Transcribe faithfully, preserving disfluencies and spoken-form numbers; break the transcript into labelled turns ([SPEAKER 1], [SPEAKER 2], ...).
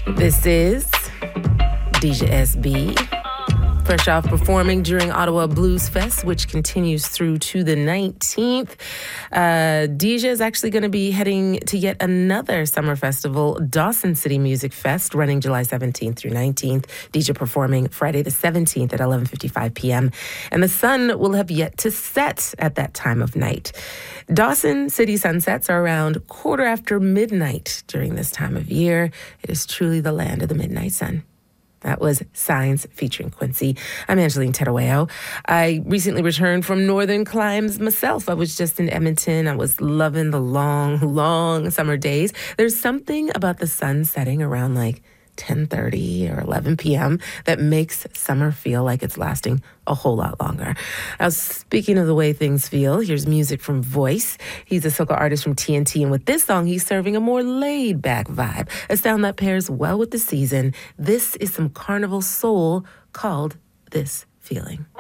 [SPEAKER 1] This is Deja S B. Fresh off performing during Ottawa Blues Fest, which continues through to the nineteenth. Uh, Deja is actually going to be heading to yet another summer festival, Dawson City Music Fest, running July seventeenth through nineteenth. Deja performing Friday the seventeenth at eleven fifty-five p.m. And the sun will have yet to set at that time of night. Dawson City sunsets are around quarter after midnight during this time of year. It is truly the land of the midnight sun. That was Signs featuring Quincy. I'm Angeline Terueo. I recently returned from northern climes myself. I was just in Edmonton. I was loving the long, long summer days. There's something about the sun setting around like ten thirty or eleven p.m. that makes summer feel like it's lasting a whole lot longer. Now, speaking of the way things feel, here's music from Voice. He's a soca artist from T N T, and with this song, he's serving a more laid-back vibe, a sound that pairs well with the season. This is some carnival soul called This Feeling.